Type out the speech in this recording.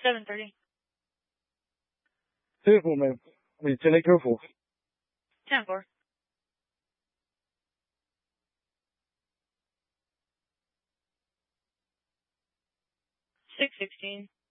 7:30. Careful, man. I mean, Jenny, careful. 10:4. 6:16.